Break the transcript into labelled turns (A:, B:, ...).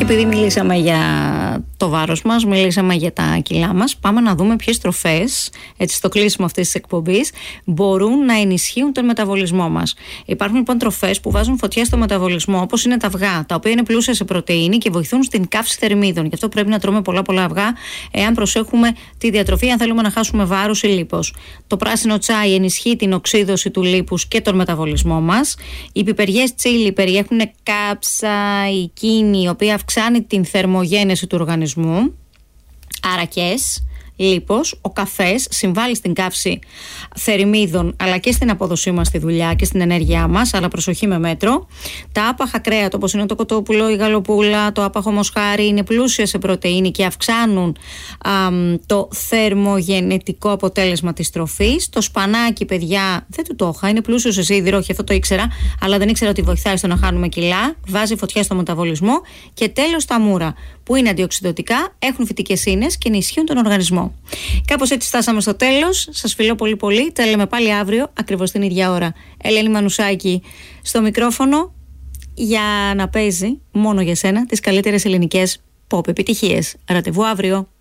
A: επειδή μιλήσαμε για το βάρος μας, μιλήσαμε για τα κιλά μας, πάμε να δούμε ποιες τροφές, έτσι στο κλείσιμο αυτής της εκπομπής, μπορούν να ενισχύουν τον μεταβολισμό μας. Υπάρχουν λοιπόν τροφές που βάζουν φωτιά στο μεταβολισμό, όπως είναι τα αυγά, τα οποία είναι πλούσια σε πρωτεΐνη και βοηθούν στην καύση θερμίδων. Γι' αυτό πρέπει να τρώμε πολλά αυγά, εάν προσέχουμε τη διατροφή, αν θέλουμε να χάσουμε βάρος ή λίπος. Το πράσινο τσάι ενισχύει την οξύδωση του λίπους και τον μεταβολισμό μας. Οι πιπεριές τσίλι περιέχουν καψαϊκίνη, η οποία αυξάνει την θερμογένεση του οργανισμού. Άρακες, λίπος. Ο καφές συμβάλλει στην καύση θερμίδων αλλά και στην απόδοσή μας στη δουλειά και στην ενέργειά μας, αλλά προσοχή με μέτρο. Τα άπαχα κρέατα, όπως είναι το κοτόπουλο, η γαλοπούλα, το άπαχο μοσχάρι, είναι πλούσια σε πρωτεΐνη και αυξάνουν το θερμογενετικό αποτέλεσμα της τροφής. Το σπανάκι, παιδιά, δεν το είχα, είναι πλούσιο σε σίδηρο, όχι αυτό το ήξερα, αλλά δεν ήξερα ότι βοηθάει στο να χάνουμε κιλά, βάζει φωτιά στο μεταβολισμό. Και τέλος τα μούρα, που είναι αντιοξυδωτικά, έχουν φυτικές ίνες και ενισχύουν τον οργανισμό. Κάπως έτσι φτάσαμε στο τέλος. Σας φιλώ πολύ πολύ. Τα λέμε πάλι αύριο, ακριβώς την ίδια ώρα. Ελένη Μανουσάκη στο μικρόφωνο, για να παίζει μόνο για σένα τις καλύτερες ελληνικές pop επιτυχίες. Ραντεβού αύριο.